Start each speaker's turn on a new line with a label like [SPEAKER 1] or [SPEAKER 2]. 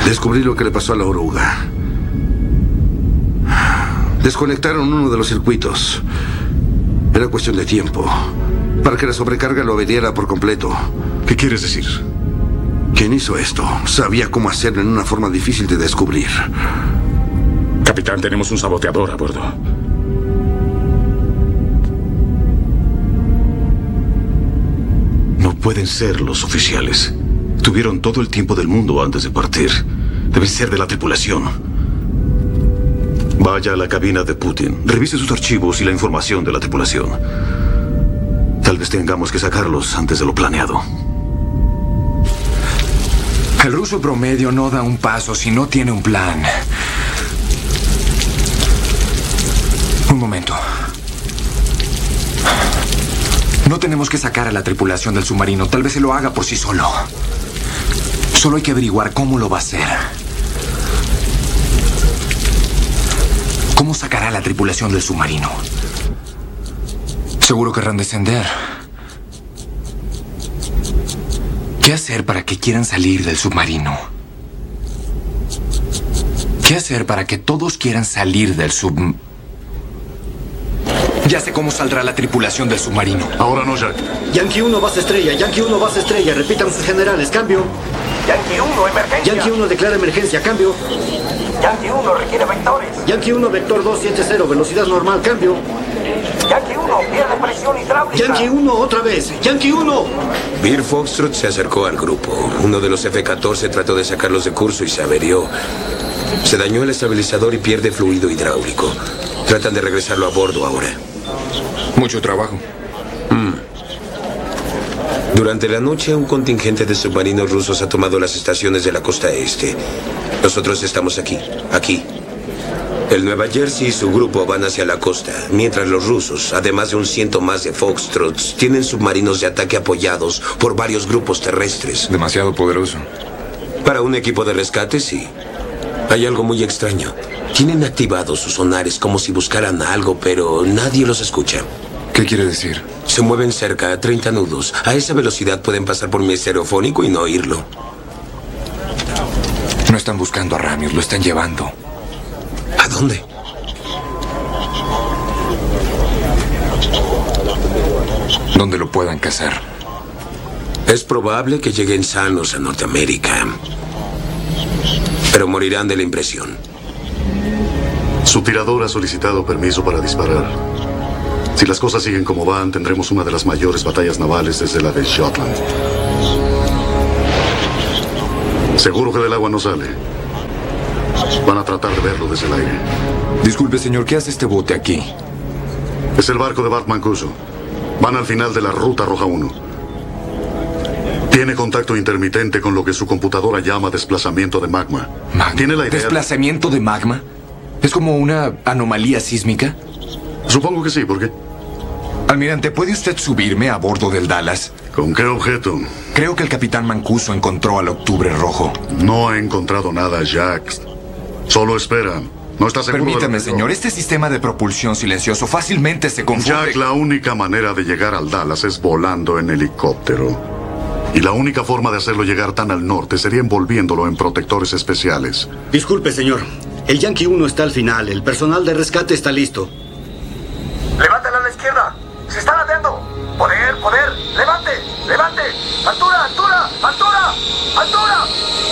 [SPEAKER 1] Descubrí lo que le pasó a la oruga. Desconectaron uno de los circuitos. Era cuestión de tiempo para que la sobrecarga lo averiara por completo.
[SPEAKER 2] ¿Qué quieres decir?
[SPEAKER 1] Quien hizo esto sabía cómo hacerlo en una forma difícil de descubrir.
[SPEAKER 3] Capitán, tenemos un saboteador a bordo.
[SPEAKER 2] No pueden ser los oficiales. Tuvieron todo el tiempo del mundo antes de partir. Deben ser de la tripulación. Vaya a la cabina de Putin. Revise sus archivos y la información de la tripulación. Tal vez tengamos que sacarlos antes de lo planeado.
[SPEAKER 4] El ruso promedio no da un paso si no tiene un plan. Un momento. No tenemos que sacar a la tripulación del submarino. Tal vez se lo haga por sí solo. Solo hay que averiguar cómo lo va a hacer. ¿Cómo sacará a la tripulación del submarino? Seguro querrán descender. ¿Qué hacer para que quieran salir del submarino? ¿Qué hacer para que todos quieran salir del submarino? Ya sé cómo saldrá la tripulación del submarino.
[SPEAKER 2] Ahora no, Jack.
[SPEAKER 5] Yankee 1, base estrella. Yankee 1, base estrella. Repitan sus generales. Cambio.
[SPEAKER 6] Yankee 1, emergencia.
[SPEAKER 5] Yankee 1, declara emergencia. Cambio.
[SPEAKER 6] Yankee 1, requiere vectores.
[SPEAKER 5] Yankee 1, vector 270. Velocidad normal. Cambio.
[SPEAKER 6] Yankee 1, pierde presión hidráulica.
[SPEAKER 5] Yankee 1, otra vez. Yankee 1.
[SPEAKER 7] Beer Foxtrot se acercó al grupo. Uno de los F-14 trató de sacarlos de curso y se averió. Se dañó el estabilizador y pierde fluido hidráulico. Tratan de regresarlo a bordo ahora.
[SPEAKER 4] Mucho trabajo.
[SPEAKER 7] Durante la noche, un contingente de submarinos rusos ha tomado las estaciones de la costa este. Nosotros estamos aquí. El Nueva Jersey y su grupo van hacia la costa, mientras los rusos, además de un 100 más de Foxtrots, tienen submarinos de ataque apoyados por varios grupos terrestres.
[SPEAKER 4] Demasiado poderoso.
[SPEAKER 7] Para un equipo de rescate, sí. Hay algo muy extraño. Tienen activados sus sonares como si buscaran algo, pero nadie los escucha.
[SPEAKER 4] ¿Qué quiere decir?
[SPEAKER 7] Se mueven cerca a 30 nudos. A esa velocidad pueden pasar por mi estereofónico y no oírlo.
[SPEAKER 4] No están buscando a Ramius, lo están llevando.
[SPEAKER 7] ¿A dónde?
[SPEAKER 4] Donde lo puedan cazar.
[SPEAKER 7] Es probable que lleguen sanos a Norteamérica. Pero morirán de la impresión.
[SPEAKER 2] Su tirador ha solicitado permiso para disparar. Si las cosas siguen como van, tendremos una de las mayores batallas navales desde la de Jutland. Seguro que del agua no sale. Van a tratar de verlo desde el aire.
[SPEAKER 4] Disculpe, señor, ¿qué hace este bote aquí?
[SPEAKER 2] Es el barco de Bart Mancuso. Van al final de la Ruta Roja 1. Tiene contacto intermitente con lo que su computadora llama desplazamiento de magma. ¿Tiene la idea?
[SPEAKER 4] ¿Desplazamiento de magma? ¿Es como una anomalía sísmica?
[SPEAKER 2] Supongo que sí, ¿por qué?
[SPEAKER 4] Almirante, ¿puede usted subirme a bordo del Dallas?
[SPEAKER 2] ¿Con qué objeto?
[SPEAKER 4] Creo que el capitán Mancuso encontró al Octubre Rojo.
[SPEAKER 2] No ha encontrado nada, Jack. Solo espera. ¿No está seguro?
[SPEAKER 4] Permítame, señor. Este sistema de propulsión silencioso fácilmente se confunde.
[SPEAKER 2] Jack, la única manera de llegar al Dallas es volando en helicóptero. Y la única forma de hacerlo llegar tan al norte sería envolviéndolo en protectores especiales.
[SPEAKER 5] Disculpe, señor. El Yankee 1 está al final. El personal de rescate está listo.
[SPEAKER 6] Levántala a la izquierda. Se está ladeando. Poder. Levante. Altura.